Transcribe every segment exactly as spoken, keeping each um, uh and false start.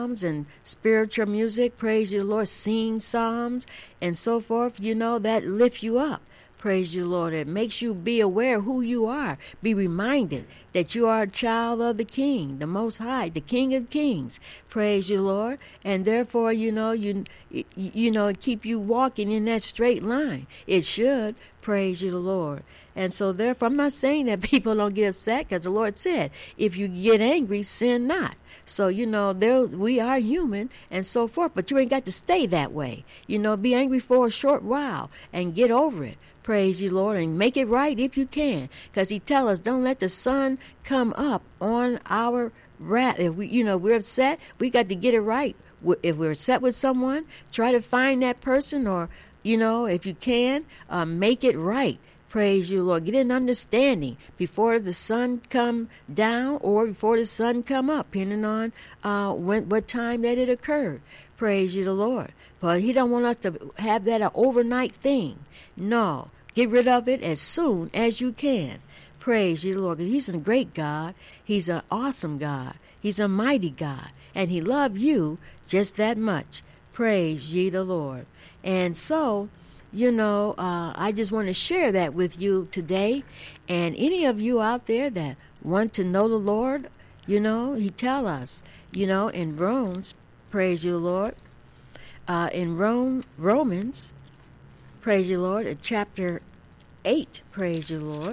psalms and spiritual music, praise you, Lord, sing psalms and so forth, you know, that lift you up. Praise you, Lord. It makes you be aware who you are. Be reminded that you are a child of the King, the Most High, the King of Kings. Praise you, Lord. And therefore, you know, you you know, keep you walking in that straight line. It should. Praise you, the Lord. And so therefore, I'm not saying that people don't get upset, because the Lord said, if you get angry, sin not. So, you know, there we are human and so forth, but you ain't got to stay that way. You know, be angry for a short while and get over it. Praise you, Lord, and make it right if you can, because he tell us, don't let the sun come up on our wrath. If we, you know, we're upset, we got to get it right. If we're upset with someone, try to find that person, or, you know, if you can, uh, make it right. Praise you, Lord. Get an understanding before the sun come down or before the sun come up, depending on uh, when, what time that it occurred. Praise you, the Lord. But he don't want us to have that an overnight thing. No. Get rid of it as soon as you can. Praise you, Lord. He's a great God. He's an awesome God. He's a mighty God. And he loves you just that much. Praise ye the Lord. And so, you know, uh, I just want to share that with you today. And any of you out there that want to know the Lord, you know, he tell us, you know, in Romans, praise you, Lord, uh, in Rome, Romans, praise you, Lord, in chapter eight, praise you, Lord,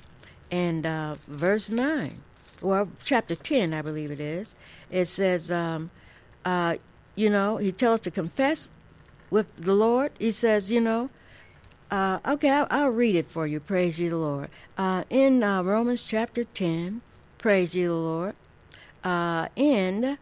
and uh, verse nine, or chapter ten, I believe it is. It says, um, uh, you know, he tells us to confess with the Lord. He says, you know, uh, okay, I'll, I'll read it for you, praise you, the Lord. Uh, in uh, Romans chapter ten, praise you, the Lord, uh, in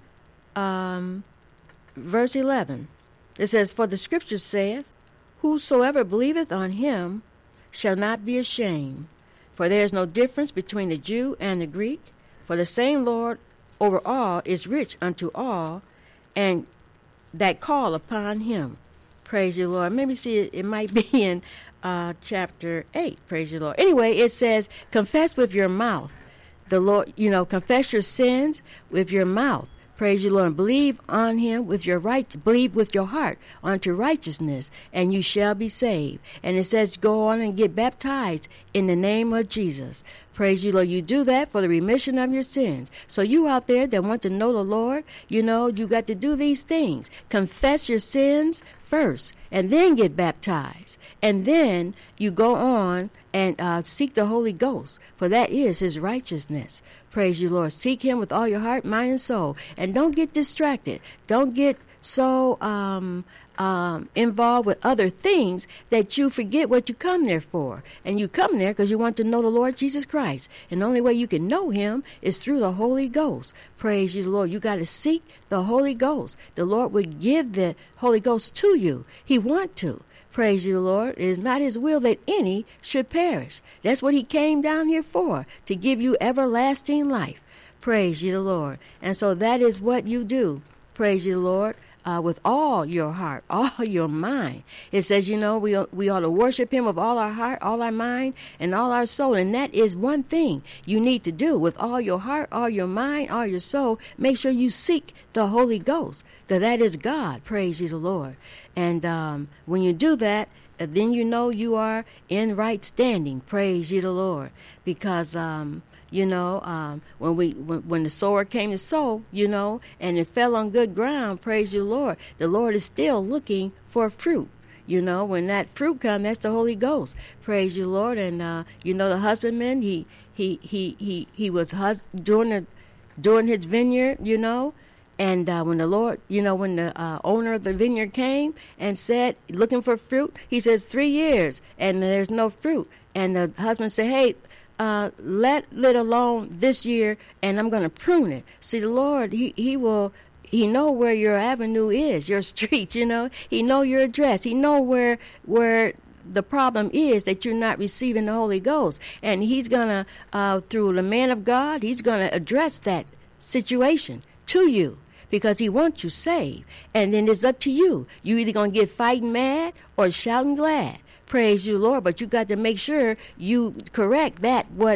um, verse eleven, it says, for the scripture saith, whosoever believeth on him shall not be ashamed. For there is no difference between the Jew and the Greek. For the same Lord over all is rich unto all, and that call upon him. Praise you, Lord. Maybe see it, it might be in uh, chapter eight. Praise you, Lord. Anyway, it says, confess with your mouth. The Lord, you know, confess your sins with your mouth. Praise you, Lord, and believe on him with your right, believe with your heart unto righteousness, and you shall be saved. And it says, go on and get baptized in the name of Jesus. Praise you, Lord. You do that for the remission of your sins. So you out there that want to know the Lord, you know, you got to do these things. Confess your sins first, and then get baptized. And then you go on and uh, seek the Holy Ghost, for that is his righteousness. Praise you, Lord. Seek him with all your heart, mind, and soul. And don't get distracted. Don't get so um, um, involved with other things that you forget what you come there for. And you come there because you want to know the Lord Jesus Christ. And the only way you can know him is through the Holy Ghost. Praise you, Lord. You got to seek the Holy Ghost. The Lord will give the Holy Ghost to you. He want to. Praise you, Lord. It is not his will that any should perish. That's what he came down here for, to give you everlasting life. Praise you, the Lord. And so that is what you do. Praise you, Lord, uh, with all your heart, all your mind. It says, you know, we, we ought to worship him with all our heart, all our mind, and all our soul. And that is one thing you need to do with all your heart, all your mind, all your soul. Make sure you seek the Holy Ghost, because that is God. Praise you, the Lord. And um, when you do that, uh, then you know you are in right standing. Praise you, the Lord. Because, um, you know, um, when we when, when the sower came to sow, you know, and it fell on good ground, praise you, Lord. The Lord is still looking for fruit. You know, when that fruit comes, that's the Holy Ghost. Praise you, Lord. And, uh, you know, the husbandman, he he he he, he was hus- doing, the, doing his vineyard, you know. And uh, when the Lord, you know, when the uh, owner of the vineyard came and said, looking for fruit, he says, three years, and there's no fruit. And the husband said, hey, uh, let it alone this year, and I'm going to prune it. See, the Lord, he, he will, he know where your avenue is, your street, you know. He know your address. He know where, where the problem is that you're not receiving the Holy Ghost. And he's going to, uh, through the man of God, he's going to address that situation to you, because he wants you saved. And then it's up to you. You either going to get fighting mad or shouting glad. Praise you, Lord. But you got to make sure you correct that what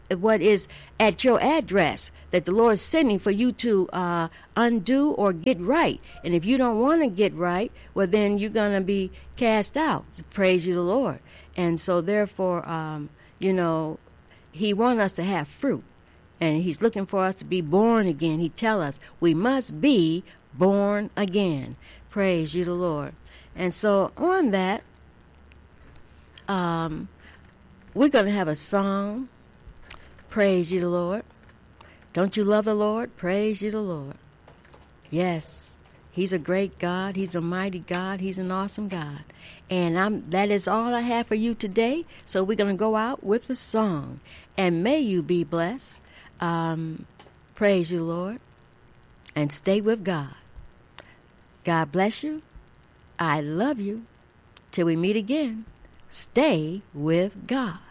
what is at your address that the Lord is sending for you to uh, undo or get right. And if you don't want to get right, well, then you're going to be cast out. Praise you, the Lord. And so therefore, um, you know, he wants us to have fruit. And he's looking for us to be born again. He tell us we must be born again. Praise you, the Lord. And so on that, um, we're going to have a song. Praise you, the Lord. Don't you love the Lord? Praise you, the Lord. Yes, he's a great God. He's a mighty God. He's an awesome God. And I'm, that is all I have for you today. So we're going to go out with a song. And may you be blessed. Um, praise you, Lord. And stay with God. God bless you. I love you. Till we meet again. Stay with God.